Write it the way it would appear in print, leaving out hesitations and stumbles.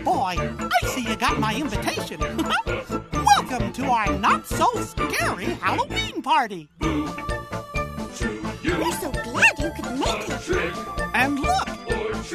boy, I see you got my invitation. Welcome to our not-so-scary Halloween party. We're so glad you could make it. And look,